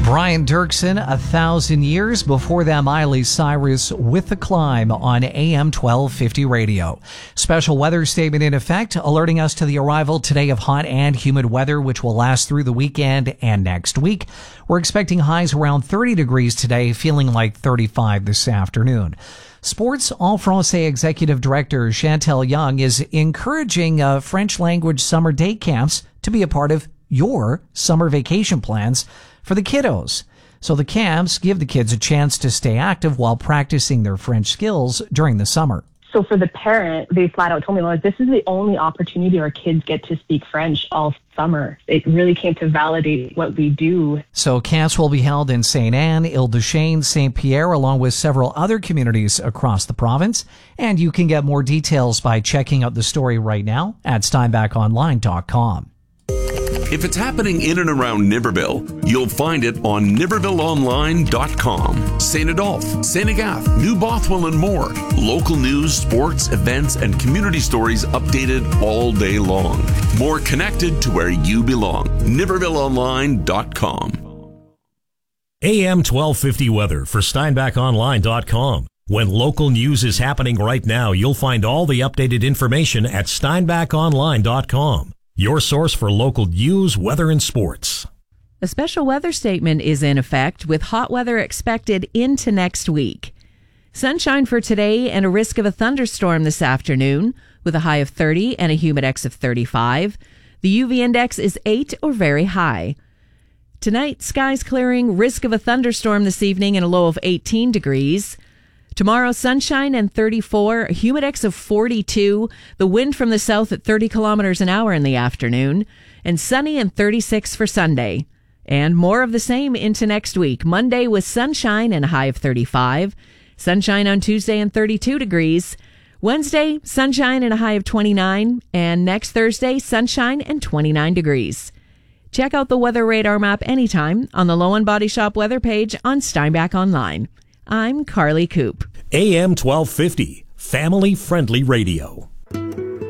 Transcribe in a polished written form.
Brian Dirksen, 1,000 Years. Before that, Miley Cyrus with The Climb on AM 1250 radio. Special weather statement in effect, alerting us to the arrival today of hot and humid weather, which will last through the weekend and next week. We're expecting highs around 30 degrees today, feeling like 35 this afternoon. Sports All Francais Executive Director Chantal Young is encouraging French language summer day camps to be a part of your summer vacation plans for the kiddos. So the camps give the kids a chance to stay active while practicing their French skills during the summer. So for the parent, they flat out told me, this is the only opportunity our kids get to speak French all summer. It really came to validate what we do. So camps will be held in St. Anne, Ile-de-Chêne, St. Pierre, along with several other communities across the province. And you can get more details by checking out the story right now at SteinbachOnline.com. If it's happening in and around Niverville, you'll find it on NivervilleOnline.com. St. Adolphe, St. Agathe, New Bothwell, and more. Local news, sports, events, and community stories updated all day long. More connected to where you belong. NivervilleOnline.com. AM 1250 weather for SteinbachOnline.com. When local news is happening right now, you'll find all the updated information at SteinbachOnline.com. Your source for local news, weather, and sports. A special weather statement is in effect with hot weather expected into next week. Sunshine for today and a risk of a thunderstorm this afternoon with a high of 30 and a humidex of 35. The UV index is 8 or very high. Tonight, skies clearing, risk of a thunderstorm this evening and a low of 18 degrees. Tomorrow, sunshine and 34, a humidex of 42, the wind from the south at 30 kilometers an hour in the afternoon, and sunny and 36 for Sunday. And more of the same into next week. Monday with sunshine and a high of 35, sunshine on Tuesday and 32 degrees. Wednesday, sunshine and a high of 29, and next Thursday, sunshine and 29 degrees. Check out the weather radar map anytime on the Low and Body Shop weather page on Steinbach Online. I'm Carly Coop. AM 1250, family-friendly radio.